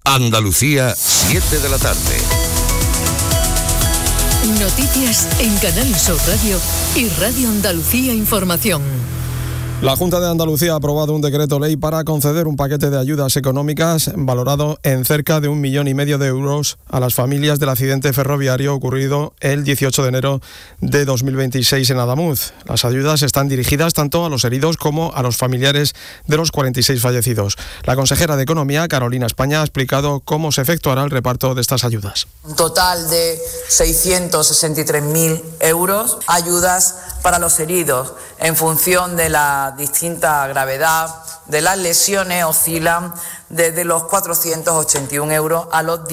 Andalucía, 7 de la tarde. Noticias en Canal Sur Radio y Radio Andalucía Información. La Junta de Andalucía ha aprobado un decreto ley para conceder un paquete de ayudas económicas valorado en cerca de 1,5 millones de euros a las familias del accidente ferroviario ocurrido el 18 de enero de 2026 en Adamuz. Las ayudas están dirigidas tanto a los heridos como a los familiares de los 46 fallecidos. La consejera de Economía, Carolina España, ha explicado cómo se efectuará el reparto de estas ayudas. Un total de 663.000 euros, ayudas para los heridos en función de la distinta gravedad de las lesiones, oscilan desde los 481 euros a los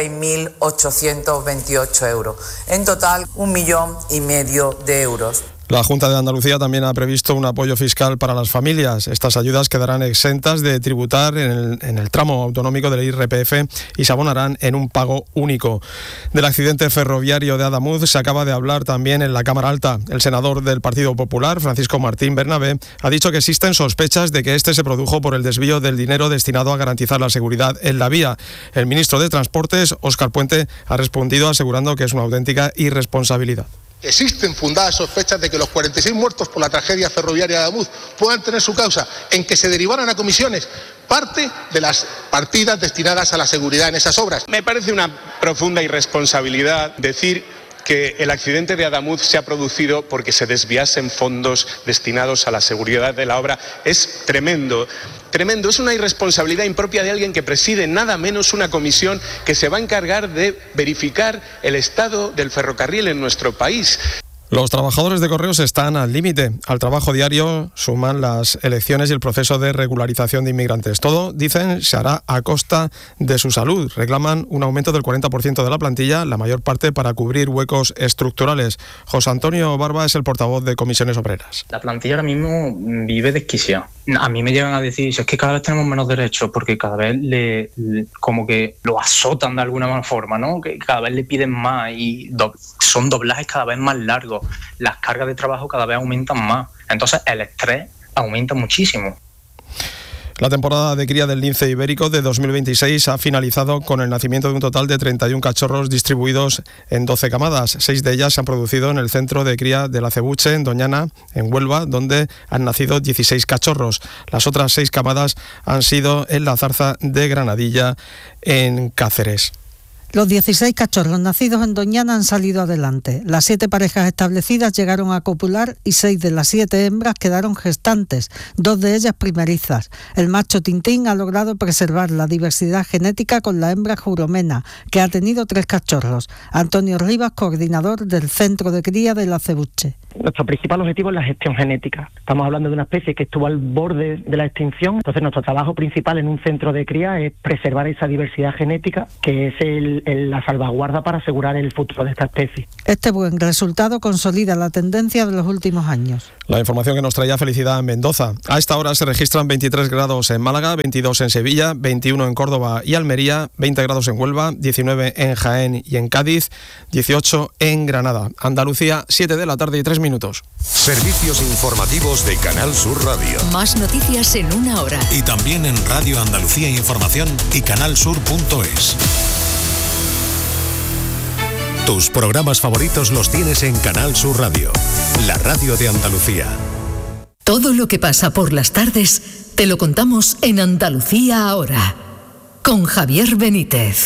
16.828 euros. En total, 1,5 millones de euros. La Junta de Andalucía también ha previsto un apoyo fiscal para las familias. Estas ayudas quedarán exentas de tributar en el tramo autonómico del IRPF y se abonarán en un pago único. Del accidente ferroviario de Adamuz se acaba de hablar también en la Cámara Alta. El senador del Partido Popular, Francisco Martín Bernabé, ha dicho que existen sospechas de que este se produjo por el desvío del dinero destinado a garantizar la seguridad en la vía. El ministro de Transportes, Óscar Puente, ha respondido asegurando que es una auténtica irresponsabilidad. Existen fundadas sospechas de que los 46 muertos por la tragedia ferroviaria de Adamuz puedan tener su causa en que se derivaran a comisiones parte de las partidas destinadas a la seguridad en esas obras. Me parece una profunda irresponsabilidad decir que el accidente de Adamuz se ha producido porque se desviasen fondos destinados a la seguridad de la obra. Es tremendo. Tremendo, es una irresponsabilidad impropia de alguien que preside nada menos una comisión que se va a encargar de verificar el estado del ferrocarril en nuestro país. Los trabajadores de Correos están al límite. Al trabajo diario suman las elecciones y el proceso de regularización de inmigrantes. Todo, dicen, se hará a costa de su salud. Reclaman un aumento del 40% de la plantilla, la mayor parte para cubrir huecos estructurales. José Antonio Barba es el portavoz de Comisiones Obreras. La plantilla ahora mismo vive desquiciada. A mí me llegan a decir, es que cada vez tenemos menos derechos porque cada vez como que lo azotan de alguna forma, ¿no? Que cada vez le piden más y son doblajes cada vez más largos. Las cargas de trabajo cada vez aumentan más. Entonces el estrés aumenta muchísimo. La temporada de cría del lince ibérico de 2026 ha finalizado con el nacimiento de un total de 31 cachorros distribuidos en 12 camadas. 6 de ellas se han producido en el centro de cría de la Acebuche, en Doñana, en Huelva, donde han nacido 16 cachorros. Las otras 6 camadas han sido en la Zarza de Granadilla, en Cáceres. Los 16 cachorros nacidos en Doñana han salido adelante. Las 7 parejas establecidas llegaron a copular y 6 de las 7 hembras quedaron gestantes, 2 de ellas primerizas. El macho Tintín ha logrado preservar la diversidad genética con la hembra Juromena, que ha tenido 3 cachorros. Antonio Rivas, coordinador del Centro de Cría de la Acebuche. Nuestro principal objetivo es la gestión genética. Estamos hablando de una especie que estuvo al borde de la extinción. Entonces nuestro trabajo principal en un centro de cría es preservar esa diversidad genética, que es la salvaguarda para asegurar el futuro de esta especie. Este buen resultado consolida la tendencia de los últimos años. La información que nos traía Felicidad en Mendoza. A esta hora se registran 23 grados en Málaga, 22 en Sevilla, 21 en Córdoba y Almería, 20 grados en Huelva, 19 en Jaén y en Cádiz, 18 en Granada. Andalucía, 7 de la tarde y 3 minutos. Servicios informativos de Canal Sur Radio. Más noticias en una hora. Y también en Radio Andalucía Información y canalsur.es. Tus programas favoritos los tienes en Canal Sur Radio, la radio de Andalucía. Todo lo que pasa por las tardes te lo contamos en Andalucía ahora, con Javier Benítez.